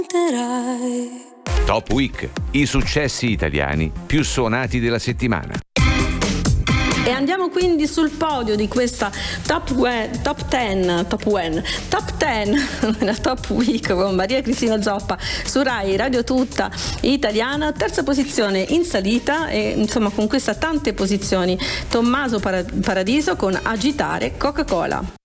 Top Week, i successi italiani più suonati della settimana. E andiamo quindi sul podio di questa Top 10 nella Top Week con Maria Cristina Zoppa su Rai Radio Tutta Italiana, terza posizione in salita e insomma conquista tante posizioni Tommaso Paradiso con Agitare Coca-Cola.